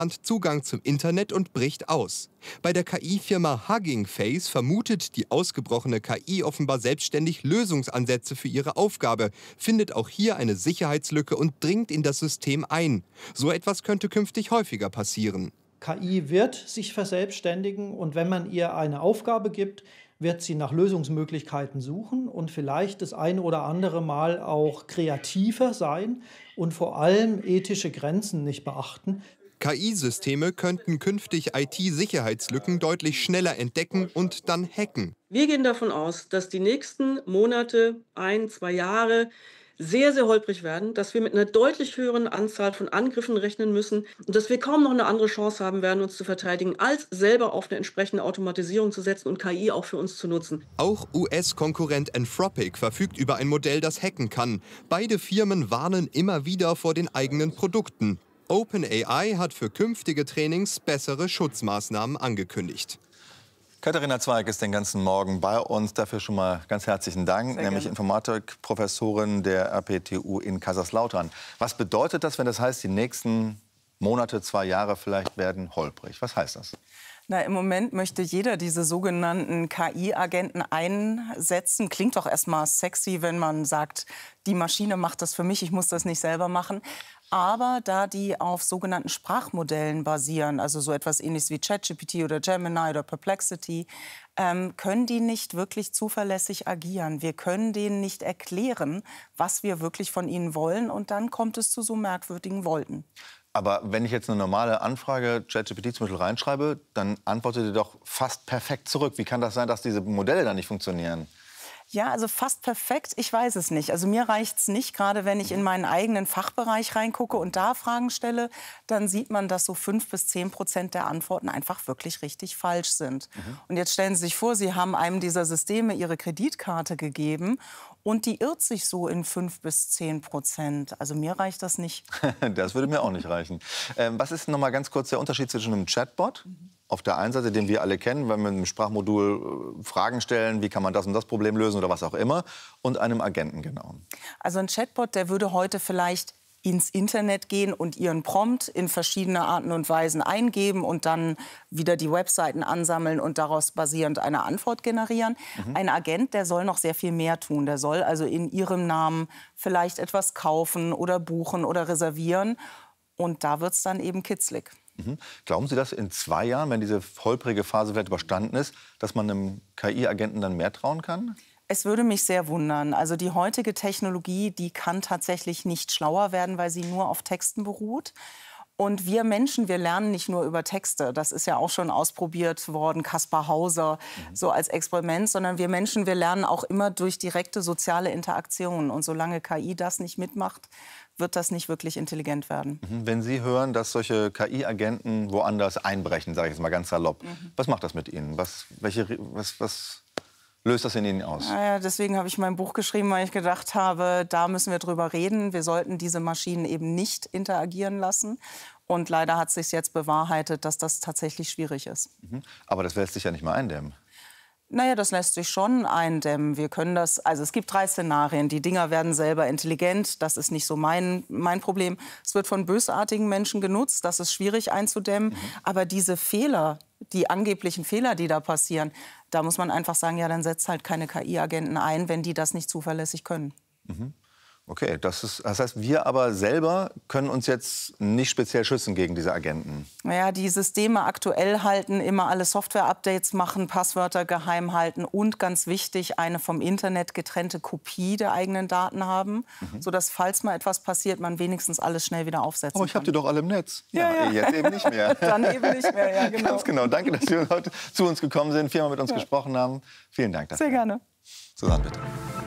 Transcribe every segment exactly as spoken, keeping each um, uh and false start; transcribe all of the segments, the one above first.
Zugang zum Internet und bricht aus. Bei der K I-Firma Hugging Face vermutet die ausgebrochene K I offenbar selbstständig Lösungsansätze für ihre Aufgabe, findet auch hier eine Sicherheitslücke und dringt in das System ein. So etwas könnte künftig häufiger passieren. K I wird sich verselbstständigen und wenn man ihr eine Aufgabe gibt, wird sie nach Lösungsmöglichkeiten suchen und vielleicht das eine oder andere Mal auch kreativer sein und vor allem ethische Grenzen nicht beachten. K I-Systeme könnten künftig I T-Sicherheitslücken deutlich schneller entdecken und dann hacken. Wir gehen davon aus, dass die nächsten Monate, ein, zwei Jahre sehr, sehr holprig werden, dass wir mit einer deutlich höheren Anzahl von Angriffen rechnen müssen und dass wir kaum noch eine andere Chance haben werden, uns zu verteidigen, als selber auf eine entsprechende Automatisierung zu setzen und K I auch für uns zu nutzen. Auch U S-Konkurrent Anthropic verfügt über ein Modell, das hacken kann. Beide Firmen warnen immer wieder vor den eigenen Produkten. OpenAI hat für künftige Trainings bessere Schutzmaßnahmen angekündigt. Katharina Zweig ist den ganzen Morgen bei uns. Dafür schon mal ganz herzlichen Dank, Sehr nämlich gerne. Informatikprofessorin der R P T U in Kaiserslautern. Was bedeutet das, wenn das heißt, die nächsten Monate, zwei Jahre vielleicht werden holprig? Was heißt das? Na, im Moment möchte jeder diese sogenannten K I-Agenten einsetzen. Klingt doch erstmal sexy, wenn man sagt, die Maschine macht das für mich, ich muss das nicht selber machen. Aber da die auf sogenannten Sprachmodellen basieren, also so etwas Ähnliches wie ChatGPT oder Gemini oder Perplexity, ähm, können die nicht wirklich zuverlässig agieren. Wir können denen nicht erklären, was wir wirklich von ihnen wollen. Und dann kommt es zu so merkwürdigen Wolken. Aber wenn ich jetzt eine normale Anfrage ChatGPT zum Beispiel reinschreibe, dann antwortet ihr doch fast perfekt zurück. Wie kann das sein, dass diese Modelle dann nicht funktionieren? Ja, also fast perfekt, ich weiß es nicht. Also mir reicht's nicht, gerade wenn ich in meinen eigenen Fachbereich reingucke und da Fragen stelle, dann sieht man, dass so fünf bis zehn Prozent der Antworten einfach wirklich richtig falsch sind. Mhm. Und jetzt stellen Sie sich vor, Sie haben einem dieser Systeme Ihre Kreditkarte gegeben und die irrt sich so in fünf bis zehn Prozent. Also mir reicht das nicht. Das würde mir auch nicht reichen. Ähm, was ist noch mal ganz kurz der Unterschied zwischen einem Chatbot? Mhm. Auf der einen Seite, den wir alle kennen, wenn wir im Sprachmodul äh, Fragen stellen, wie kann man das und das Problem lösen oder was auch immer, und einem Agenten genau. Also ein Chatbot, der würde heute vielleicht ins Internet gehen und ihren Prompt in verschiedene Arten und Weisen eingeben und dann wieder die Webseiten ansammeln und daraus basierend eine Antwort generieren. Mhm. Ein Agent, der soll noch sehr viel mehr tun. Der soll also in ihrem Namen vielleicht etwas kaufen oder buchen oder reservieren. Und da wird es dann eben kitzlig. Mhm. Glauben Sie, dass in zwei Jahren, wenn diese holprige Phase vielleicht überstanden ist, dass man einem K I-Agenten dann mehr trauen kann? Es würde mich sehr wundern. Also die heutige Technologie, die kann tatsächlich nicht schlauer werden, weil sie nur auf Texten beruht. Und wir Menschen, wir lernen nicht nur über Texte. Das ist ja auch schon ausprobiert worden, Kaspar Hauser, mhm. so als Experiment. Sondern wir Menschen, wir lernen auch immer durch direkte soziale Interaktionen. Und solange K I das nicht mitmacht, wird das nicht wirklich intelligent werden. Mhm. Wenn Sie hören, dass solche K I-Agenten woanders einbrechen, sage ich jetzt mal ganz salopp, mhm. was macht das mit Ihnen? Was, welche, was, was löst das in Ihnen aus? Naja, deswegen habe ich mein Buch geschrieben, weil ich gedacht habe, da müssen wir drüber reden. Wir sollten diese Maschinen eben nicht interagieren lassen. Und leider hat es sich jetzt bewahrheitet, dass das tatsächlich schwierig ist. Mhm. Aber das lässt sich ja nicht mal eindämmen. Naja, das lässt sich schon eindämmen. Wir können das, also es gibt drei Szenarien. Die Dinger werden selber intelligent. Das ist nicht so mein, mein Problem. Es wird von bösartigen Menschen genutzt. Das ist schwierig einzudämmen. Mhm. Aber diese Fehler, die angeblichen Fehler, die da passieren, da muss man einfach sagen, ja, dann setzt halt keine K I-Agenten ein, wenn die das nicht zuverlässig können. Mhm. Okay, das, ist, das heißt, wir aber selber können uns jetzt nicht speziell schützen gegen diese Agenten. Naja, die Systeme aktuell halten, immer alle Software-Updates machen, Passwörter geheim halten und ganz wichtig, eine vom Internet getrennte Kopie der eigenen Daten haben, mhm. sodass, falls mal etwas passiert, man wenigstens alles schnell wieder aufsetzen kann. Aber ich habe die doch alle im Netz. Ja, ja, ja. Jetzt eben nicht mehr. Dann eben nicht mehr, ja, genau. Ganz genau. Danke, dass Sie heute zu uns gekommen sind, viermal mit uns ja. gesprochen haben. Vielen Dank dafür. Sehr gerne. Susanne, bitte.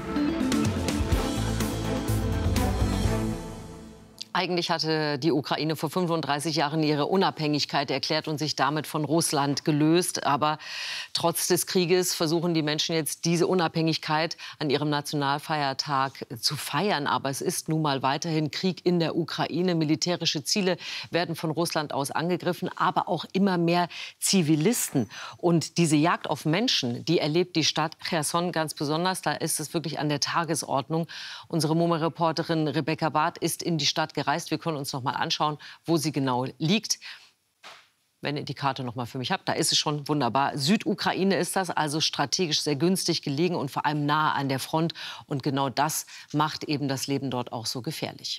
Eigentlich hatte die Ukraine vor fünfunddreißig Jahren ihre Unabhängigkeit erklärt und sich damit von Russland gelöst. Aber trotz des Krieges versuchen die Menschen jetzt, diese Unabhängigkeit an ihrem Nationalfeiertag zu feiern. Aber es ist nun mal weiterhin Krieg in der Ukraine. Militärische Ziele werden von Russland aus angegriffen, aber auch immer mehr Zivilisten. Und diese Jagd auf Menschen, die erlebt die Stadt Cherson ganz besonders. Da ist es wirklich an der Tagesordnung. Unsere Moma-Reporterin Rebecca Barth ist in die Stadt gereist. Wir können uns noch mal anschauen, wo sie genau liegt. wenn ihr die Karte noch mal für mich habt, da ist es schon wunderbar. Südukraine ist das, also strategisch sehr günstig gelegen und vor allem nahe an der Front. Und genau das macht eben das Leben dort auch so gefährlich.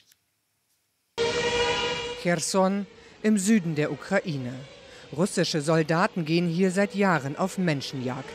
Cherson im Süden der Ukraine. Russische Soldaten gehen hier seit Jahren auf Menschenjagd.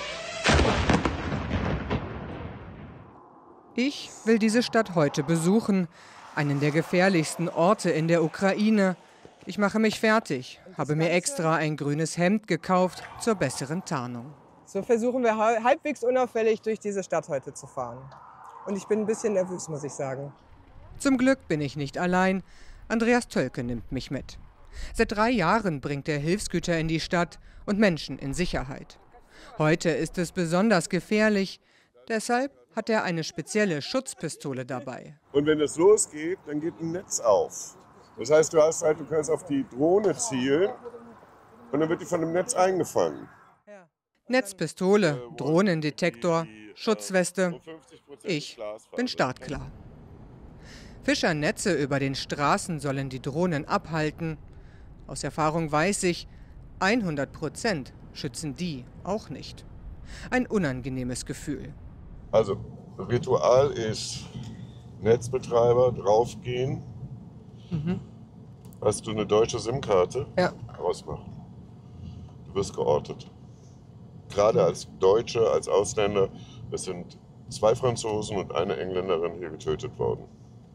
Ich will diese Stadt heute besuchen, einen der gefährlichsten Orte in der Ukraine. Ich mache mich fertig, habe mir extra ein grünes Hemd gekauft zur besseren Tarnung. So versuchen wir halbwegs unauffällig durch diese Stadt heute zu fahren. Und ich bin ein bisschen nervös, muss ich sagen. Zum Glück bin ich nicht allein. Andreas Tölke nimmt mich mit. Seit drei Jahren bringt er Hilfsgüter in die Stadt und Menschen in Sicherheit. Heute ist es besonders gefährlich. Deshalb hat er eine spezielle Schutzpistole dabei. Und wenn es losgeht, dann geht ein Netz auf. Das heißt, du, hast halt, du kannst auf die Drohne zielen und dann wird die von dem Netz eingefangen. Netzpistole, Drohnendetektor, Schutzweste. Ich bin startklar. Fischernetze über den Straßen sollen die Drohnen abhalten. Aus Erfahrung weiß ich, hundert Prozent schützen die auch nicht. Ein unangenehmes Gefühl. Also, Ritual ist Netzbetreiber draufgehen. Mhm. Hast du eine deutsche SIM-Karte? Ja. Ausmachen. Du wirst geortet. Gerade als Deutsche, als Ausländer, es sind zwei Franzosen und eine Engländerin hier getötet worden.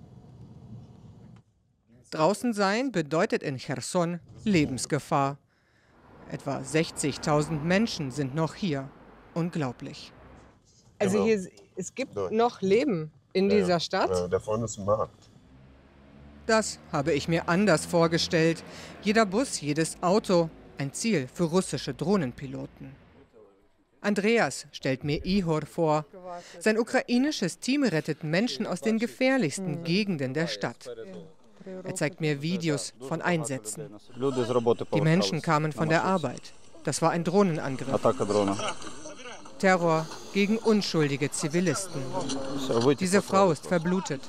Draußen sein bedeutet in Cherson Lebensgefahr. Etwa sechzigtausend Menschen sind noch hier. Unglaublich. Also hier, es gibt noch Leben in dieser ja, Stadt? Ja, da vorne ist ein Markt. Das habe ich mir anders vorgestellt. Jeder Bus, jedes Auto, ein Ziel für russische Drohnenpiloten. Andreas stellt mir Ihor vor. Sein ukrainisches Team rettet Menschen aus den gefährlichsten Gegenden der Stadt. Er zeigt mir Videos von Einsätzen. Die Menschen kamen von der Arbeit. Das war ein Drohnenangriff. Terror gegen unschuldige Zivilisten. Diese Frau ist verblutet.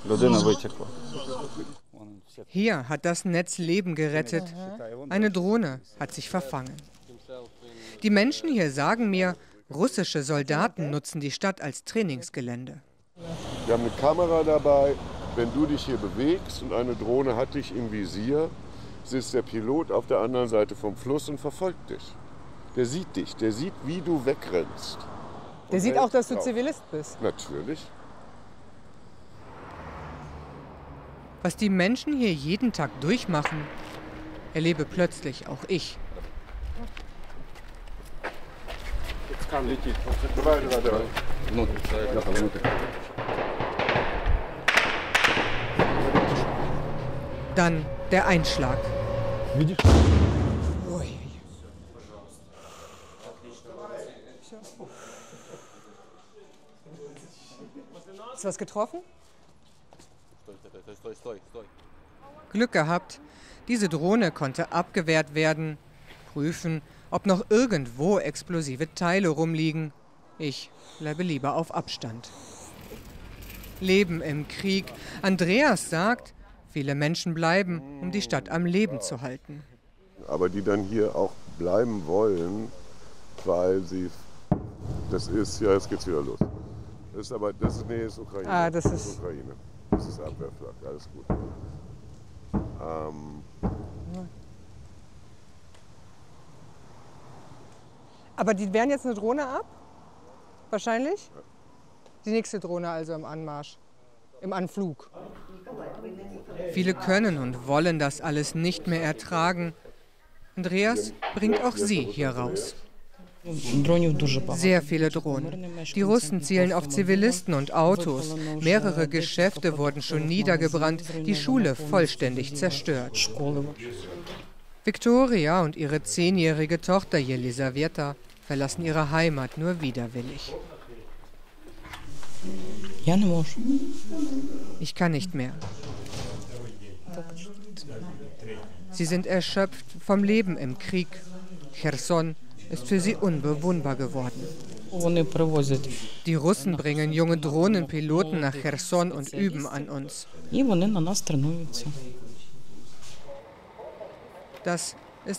Hier hat das Netz Leben gerettet. Eine Drohne hat sich verfangen. Die Menschen hier sagen mir, russische Soldaten nutzen die Stadt als Trainingsgelände. Wir haben eine Kamera dabei. Wenn du dich hier bewegst und eine Drohne hat dich im Visier, sitzt der Pilot auf der anderen Seite vom Fluss und verfolgt dich. Der sieht dich, der sieht, wie du wegrennst. Der sieht auch, dass du Zivilist bist. Natürlich. Was die Menschen hier jeden Tag durchmachen, erlebe plötzlich auch ich. Dann der Einschlag. Ist was getroffen? Glück gehabt, diese Drohne konnte abgewehrt werden. Prüfen, ob noch irgendwo explosive Teile rumliegen. Ich bleibe lieber auf Abstand. Leben im Krieg. Andreas sagt, viele Menschen bleiben, um die Stadt am Leben zu halten. Aber die dann hier auch bleiben wollen, weil sie, das ist, ja, jetzt geht's wieder los. Das ist aber, das ist, nee, ist Ukraine. Ah, das ist, das ist Ukraine. Das ist Abwehrflak, alles gut. Ähm. Aber die wehren jetzt eine Drohne ab? Wahrscheinlich? Die nächste Drohne also im Anmarsch, im Anflug. Viele können und wollen das alles nicht mehr ertragen. Andreas bringt auch sie hier raus. Sehr viele Drohnen. Die Russen zielen auf Zivilisten und Autos. Mehrere Geschäfte wurden schon niedergebrannt, die Schule vollständig zerstört. Viktoria und ihre zehnjährige Tochter Jelisaweta verlassen ihre Heimat nur widerwillig. Ich kann nicht mehr. Sie sind erschöpft vom Leben im Krieg. Cherson ist für sie unbewohnbar geworden. Die Russen bringen junge Drohnenpiloten nach Cherson und üben an uns. Das